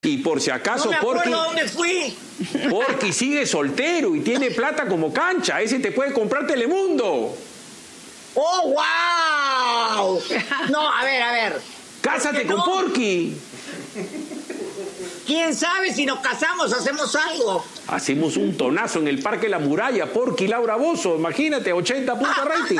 Y por si acaso, no me acuerdo dónde fui. Porky sigue soltero y tiene plata como cancha. Ese te puede comprar Telemundo. ¡Oh, wow! No, a ver. Cásate con Porky. ¿Quién sabe si nos casamos, hacemos algo? Hacemos un tonazo en el Parque La Muralla, Porky y Laura Bozzo. Imagínate, 80 puntos rating.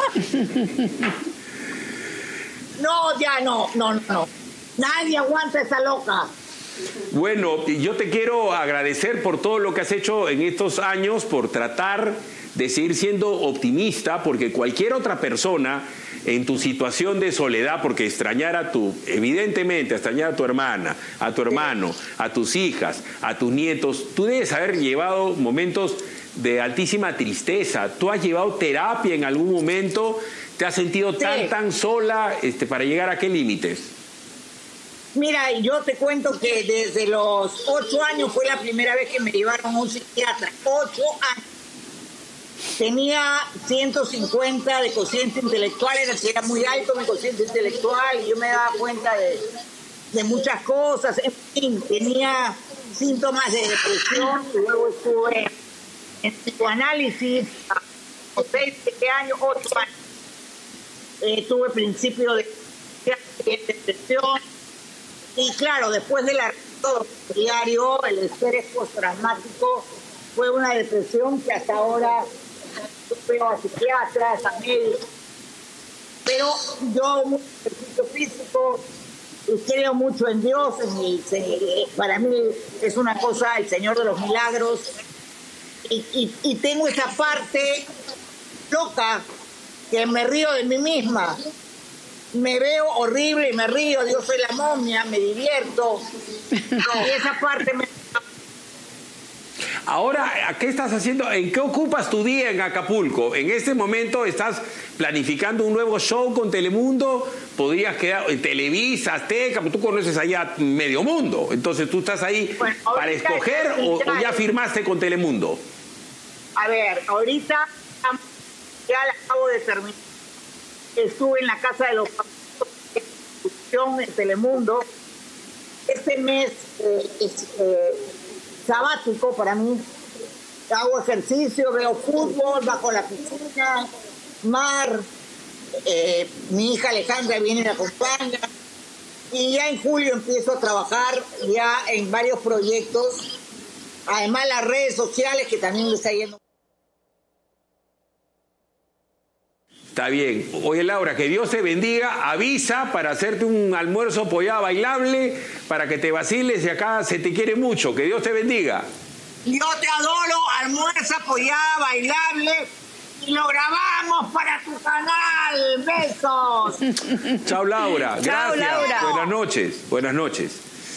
No, ya no. Nadie aguanta esa loca. Bueno, yo te quiero agradecer por todo lo que has hecho en estos años, por tratar de seguir siendo optimista, porque cualquier otra persona en tu situación de soledad, porque evidentemente extrañar a tu hermana, a tu hermano, a tus hijas, a tus nietos, tú debes haber llevado momentos de altísima tristeza. ¿Tú has llevado terapia en algún momento? ¿Te has sentido tan sola para llegar a qué límites? Mira, yo te cuento que desde los 8 años fue la primera vez que me llevaron a un psiquiatra. 8 años. Tenía 150 de cociente intelectual, era muy alto mi cociente intelectual, y yo me daba cuenta de muchas cosas. En fin, tenía síntomas de depresión, y luego estuve en psicoanálisis a 6, 7 años, 8 años. Tuve principio de depresión. Y claro, después del arresto diario, el estrés postraumático fue una depresión que hasta ahora veo a psiquiatras, a médicos. Pero yo, mucho ejercicio físico, y creo mucho en Dios. Para mí es una cosa, el Señor de los Milagros. Y tengo esa parte loca que me río de mí misma. Me veo horrible y me río, yo soy la momia, me divierto. Y esa parte me... Ahora, ¿qué estás haciendo? ¿En qué ocupas tu día en Acapulco? En este momento estás planificando un nuevo show con Telemundo. Podrías quedar en Televisa, Azteca, tú conoces allá medio mundo. Entonces, ¿tú estás ahí para escoger o ya firmaste con Telemundo? A ver, ahorita ya la acabo de terminar. Estuve en la Casa de los Famosos en Telemundo. Este mes es sabático para mí. Hago ejercicio, veo fútbol, bajo la piscina, mar. Mi hija Alejandra viene y me acompaña. Y ya en julio empiezo a trabajar ya en varios proyectos. Además, las redes sociales, que también me está yendo. Está bien. Oye, Laura, que Dios te bendiga. Avisa para hacerte un almuerzo pollada bailable para que te vaciles, y acá se te quiere mucho. Que Dios te bendiga. Yo te adoro, almuerza pollada bailable, y lo grabamos para tu canal. Besos. Chao, Laura. Chao, Gracias. Laura. Buenas noches. Buenas noches.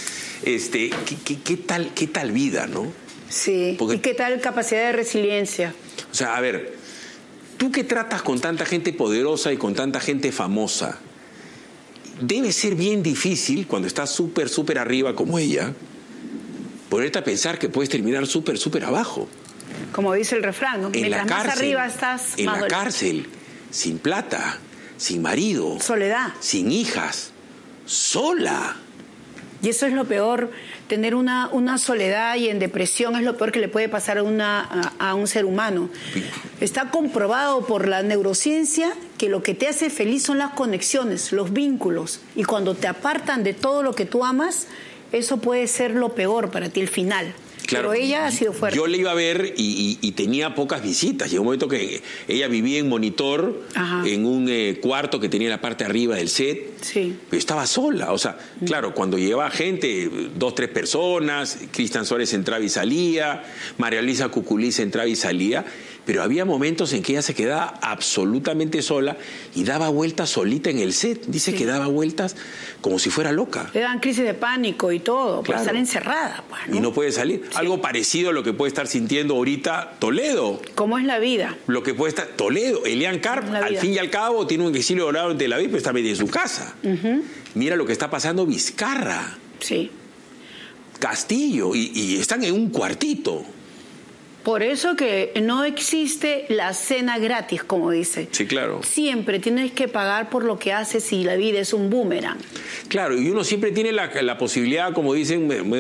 ¿Qué tal vida, no? Sí. Porque... ¿Y qué tal capacidad de resiliencia? O sea, a ver, tú que tratas con tanta gente poderosa y con tanta gente famosa, debe ser bien difícil cuando estás súper arriba como ella, ponerte a pensar que puedes terminar súper abajo. Como dice el refrán, ¿no? Mientras más arriba estás, en más la cárcel, sin plata, sin marido, soledad, sin hijas, sola. Y eso es lo peor, tener una soledad y en depresión es lo peor que le puede pasar a un ser humano. Está comprobado por la neurociencia que lo que te hace feliz son las conexiones, los vínculos. Y cuando te apartan de todo lo que tú amas, eso puede ser lo peor para ti, el final. Claro, pero ella ha sido fuerte. Yo le iba a ver y tenía pocas visitas. Llegó un momento que ella vivía en monitor, en un cuarto que tenía en la parte arriba del set. Sí. Pero estaba sola. O sea, claro, cuando llevaba gente, 2, 3 personas, Cristian Suárez entraba y salía, María Luisa Cuculiz entraba y salía, pero había momentos en que ella se quedaba absolutamente sola y daba vueltas solita en el set. Dice que daba vueltas como si fuera loca. Le dan crisis de pánico y todo, por estar encerrada. Pues, ¿no? Y no puede salir. Sí. Algo parecido a lo que puede estar sintiendo ahorita Toledo. ¿Cómo es la vida? Lo que puede estar Toledo. Elian Carp, al fin y al cabo, tiene un exilio dorado en Tel Aviv, pero está medio en su casa. Mira lo que está pasando Vizcarra. Sí. Castillo. Y están en un cuartito. Por eso que no existe la cena gratis, como dice. Sí, claro. Siempre tienes que pagar por lo que haces y la vida es un boomerang. Claro, y uno siempre tiene la posibilidad, como dicen...